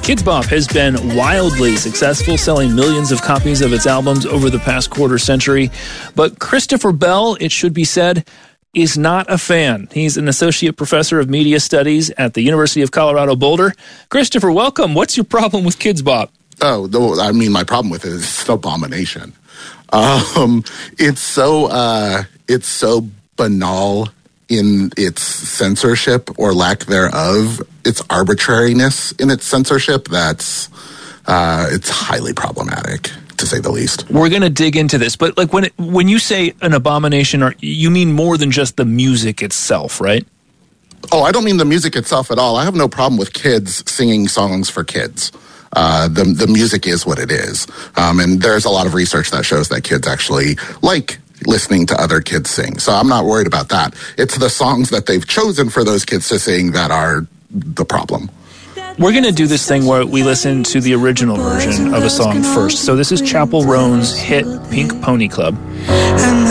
Kidz Bop has been wildly successful, selling millions of copies of its albums over the past quarter century. But Christopher Bell, it should be said, is not a fan. He's an associate professor of media studies at the University of Colorado Boulder. Christopher, welcome. What's your problem with Kidz Bop? Oh, I mean, my problem with it is it's an abomination. It's so banal in its censorship or lack thereof, its arbitrariness in its censorship, that's it's highly problematic, to say the least. We're going to dig into this, but like when you say an abomination, you mean more than just the music itself, right? Oh, I don't mean the music itself at all. I have no problem with kids singing songs for kids. The music is what it is. And there's a lot of research that shows that kids actually like listening to other kids sing. So I'm not worried about that. It's the songs that they've chosen for those kids to sing that are the problem. We're going to do this thing where we listen to the original version of a song first. So this is Chappell Roan's hit Pink Pony Club.